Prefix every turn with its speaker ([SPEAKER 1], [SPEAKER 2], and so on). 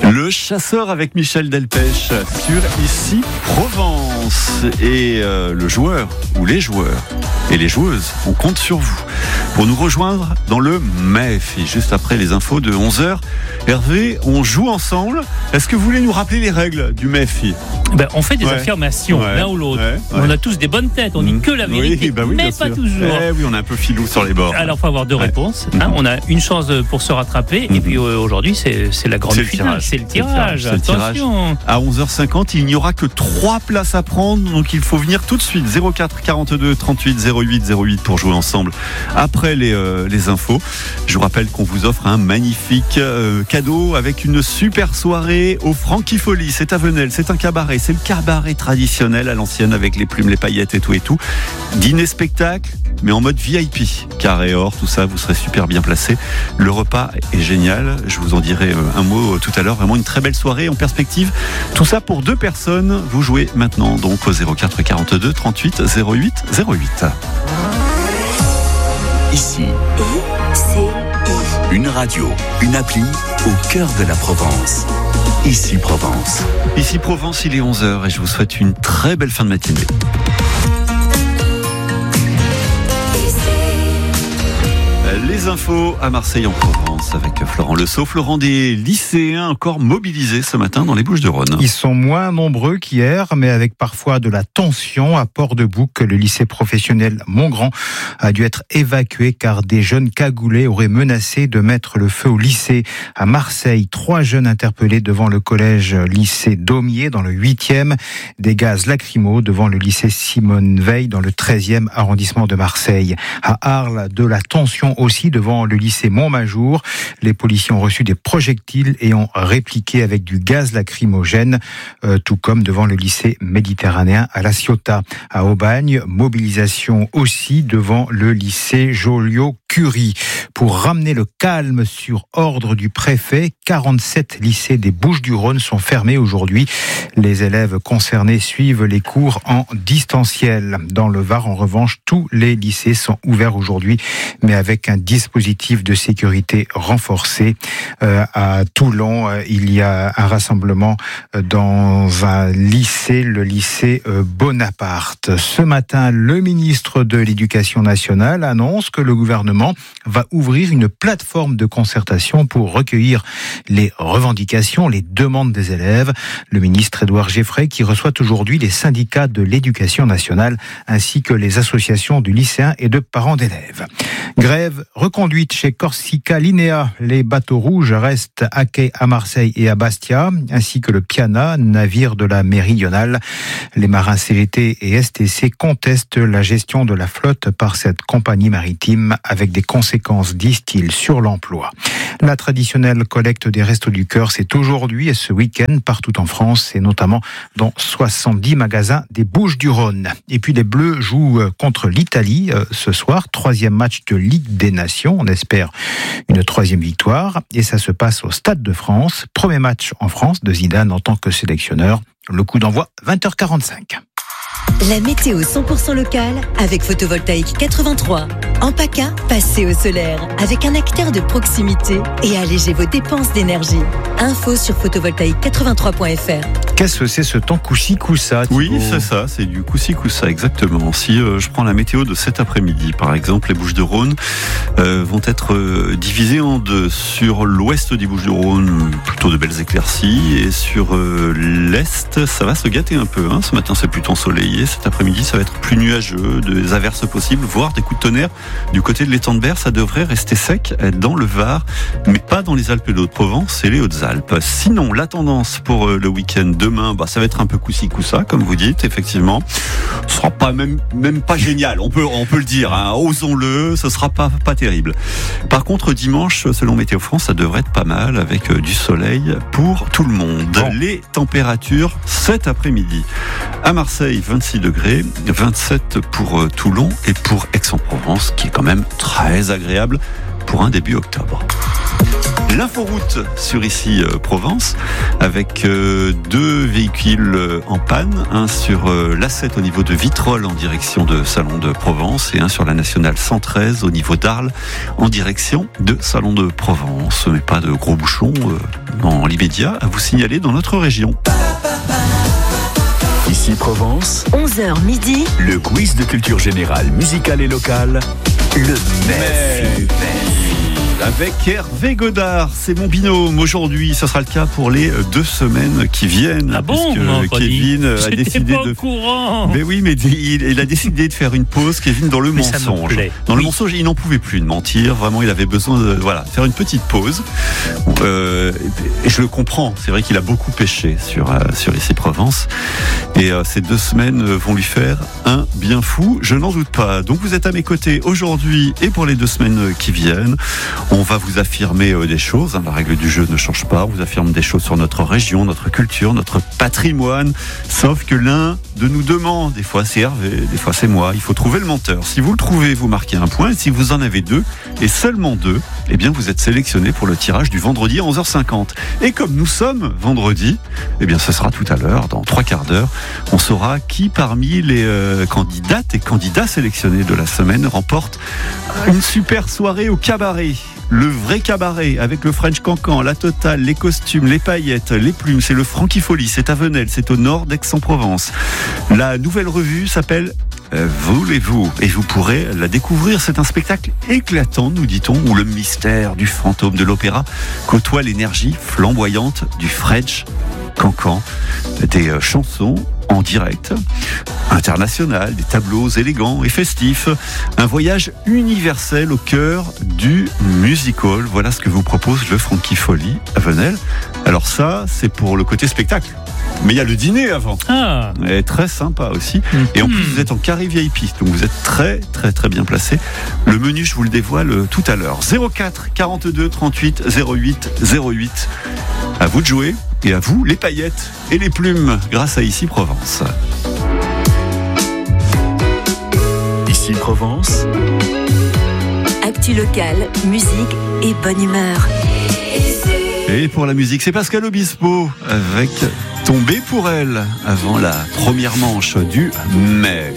[SPEAKER 1] Le chasseur avec Michel Delpech sur Ici Provence. Et le joueur ou les joueurs et les joueuses, on compte sur vous pour nous rejoindre dans le MEF. Et juste après les infos de 11h, Hervé, on joue ensemble. Est-ce que vous voulez nous rappeler les règles du MEF?
[SPEAKER 2] On fait des affirmations l'un ou l'autre. On a tous des bonnes têtes, on dit que la vérité, mais pas toujours.
[SPEAKER 1] Oui, on est un peu filou sur les bords.
[SPEAKER 2] Alors, il faut avoir deux réponses. On a une chance pour se rattraper. Et puis aujourd'hui, c'est la grande finale. C'est le tirage. Attention.
[SPEAKER 1] À 11h50, il n'y aura que 3 places à prendre. Donc il faut venir tout de suite. 04 42 38 08 pour jouer ensemble après les infos. Je vous rappelle qu'on vous offre un magnifique cadeau avec une super soirée au Frankifolie. C'est à Venelle, c'est un cabaret. C'est le cabaret traditionnel à l'ancienne avec les plumes, les paillettes et tout. Dîner-spectacle, mais en mode VIP. Carré or, tout ça, vous serez super bien placé. Le repas est génial. Je vous en dirai un mot tout à l'heure. Vraiment une très belle soirée en perspective. Tout ça pour 2 personnes. Vous jouez maintenant donc au 04 42 38 08.
[SPEAKER 3] Ici, une radio, une appli au cœur de la Provence. Ici Provence.
[SPEAKER 1] Ici Provence, il est 11h et je vous souhaite une très belle fin de matinée. Les infos à Marseille en Provence avec Florent Lesault. Florent, des lycéens encore mobilisés ce matin dans les Bouches-du-Rhône.
[SPEAKER 4] Ils sont moins nombreux qu'hier, mais avec parfois de la tension. À Port-de-Bouc, le lycée professionnel Montgrand a dû être évacué car des jeunes cagoulés auraient menacé de mettre le feu au lycée. À Marseille, 3 jeunes interpellés devant le collège-lycée Daumier dans le 8e. Des gaz lacrymaux devant le lycée Simone Veil dans le 13e arrondissement de Marseille. À Arles, de la tension aussi devant le lycée Montmajour. Les policiers ont reçu des projectiles et ont répliqué avec du gaz lacrymogène, tout comme devant le lycée méditerranéen à La Ciotat. À Aubagne, mobilisation aussi devant le lycée Joliot-Curie. Pour ramener le calme sur ordre du préfet, 47 lycées des Bouches-du-Rhône sont fermés aujourd'hui. Les élèves concernés suivent les cours en distanciel. Dans le Var, en revanche, tous les lycées sont ouverts aujourd'hui, mais avec un dispositif de sécurité renforcé. À Toulon, il y a un rassemblement dans un lycée, le lycée Bonaparte. Ce matin, le ministre de l'Éducation nationale annonce que le gouvernement va ouvrir une plateforme de concertation pour recueillir les revendications, les demandes des élèves. Le ministre Édouard Geffray qui reçoit aujourd'hui les syndicats de l'Éducation nationale ainsi que les associations de lycéens et de parents d'élèves. Grève reconduite chez Corsica Linea. Les bateaux rouges restent à quai à Marseille et à Bastia, ainsi que le Piana, navire de la Méridionale. Les marins CGT et STC contestent la gestion de la flotte par cette compagnie maritime avec des conséquences, disent-ils, sur l'emploi. La traditionnelle collecte des Restos du Cœur, c'est aujourd'hui et ce week-end partout en France et notamment dans 70 magasins des Bouches-du-Rhône. Et puis les Bleus jouent contre l'Italie ce soir, 3e match de Ligue des Nations. On espère une 3e victoire et ça se passe au Stade de France. Premier match en France de Zidane en tant que sélectionneur. Le coup d'envoi 20h45.
[SPEAKER 5] La météo 100% locale avec Photovoltaïque 83. En PACA, passez au solaire avec un acteur de proximité et allégez vos dépenses d'énergie. Info sur photovoltaïque83.fr.
[SPEAKER 4] Qu'est-ce que c'est ce temps coussi-coussa?
[SPEAKER 1] Oui, c'est ça, c'est du coussi-coussa, exactement. Si je prends la météo de cet après-midi, par exemple, les Bouches-du-Rhône vont être divisées en 2. Sur l'ouest des Bouches-du-Rhône, plutôt de belles éclaircies, et sur l'est, ça va se gâter un peu. Ce matin, c'est plutôt ensoleillé. Cet après-midi, ça va être plus nuageux, des averses possibles, voire des coups de tonnerre. Du côté de l'étang de Berre, ça devrait rester sec dans le Var, mais pas dans les Alpes de Haute-Provence et les Hautes-Alpes. Sinon, la tendance pour le week-end demain, ça va être un peu coussi-coussa, comme vous dites, effectivement. Ce sera pas même pas génial, on peut le dire, osons-le, ce sera pas terrible. Par contre, dimanche, selon Météo France, ça devrait être pas mal, avec du soleil pour tout le monde. Bon. Les températures cet après-midi. À Marseille, 26 degrés, 27 pour Toulon et pour Aix-en-Provence, qui est quand même très agréable pour un début octobre. L'inforoute sur Ici Provence avec 2 véhicules en panne, un sur l'A7 au niveau de Vitrolles en direction de Salon de Provence et un sur la nationale 113 au niveau d'Arles en direction de Salon de Provence. Mais pas de gros bouchons dans l'immédiat à vous signaler dans notre région.
[SPEAKER 3] Ici Provence,
[SPEAKER 5] 11h midi,
[SPEAKER 3] le quiz de culture générale, musicale et locale, le MEF.
[SPEAKER 1] Avec Hervé Godard, c'est mon binôme aujourd'hui. Ce sera le cas pour les 2 semaines qui viennent.
[SPEAKER 2] Ah bon,
[SPEAKER 1] puisque Kevin a décidé
[SPEAKER 2] pas au courant.
[SPEAKER 1] Mais oui, mais il a décidé de faire une pause. Kevin dans le mensonge. Dans le mensonge, il n'en pouvait plus de mentir. Vraiment, il avait besoin de faire une petite pause. Et je le comprends. C'est vrai qu'il a beaucoup pêché sur Ici Provence. Et ces 2 semaines vont lui faire un bien fou. Je n'en doute pas. Donc vous êtes à mes côtés aujourd'hui et pour les 2 semaines qui viennent. On va vous affirmer des choses, la règle du jeu ne change pas, on vous affirme des choses sur notre région, notre culture, notre patrimoine, sauf que l'un de nous demande, des fois c'est Hervé, des fois c'est moi, il faut trouver le menteur. Si vous le trouvez, vous marquez un point, et si vous en avez 2, et seulement 2, eh bien vous êtes sélectionné pour le tirage du vendredi à 11h50. Et comme nous sommes vendredi, eh bien ce sera tout à l'heure, dans 3 quarts d'heure, on saura qui parmi les candidates et candidats sélectionnés de la semaine remporte une super soirée au cabaret. Le vrai cabaret, avec le French Cancan, la totale, les costumes, les paillettes, les plumes, c'est le Frankifolie, c'est à Venelle, c'est au nord d'Aix-en-Provence. La nouvelle revue s'appelle Voulez-vous, et vous pourrez la découvrir. C'est un spectacle éclatant, nous dit-on, où le mystère du fantôme de l'opéra côtoie l'énergie flamboyante du French Cancan, des chansons en direct, international, des tableaux élégants et festifs, un voyage universel au cœur du musical. Voilà ce que vous propose le Frankifolie à Venelle. Alors ça, c'est pour le côté spectacle. Mais il y a le dîner avant.
[SPEAKER 2] Ah.
[SPEAKER 1] Et très sympa aussi. Et en plus, vous êtes en carré VIP, donc vous êtes très très très bien placé. Le menu, je vous le dévoile tout à l'heure. 04 42 38 08 08. À vous de jouer. Et à vous, les paillettes et les plumes, grâce à Ici Provence.
[SPEAKER 3] Ici Provence,
[SPEAKER 5] actu locale, musique et bonne humeur.
[SPEAKER 1] Et pour la musique, c'est Pascal Obispo avec Tomber pour elle, avant la première manche du MEF.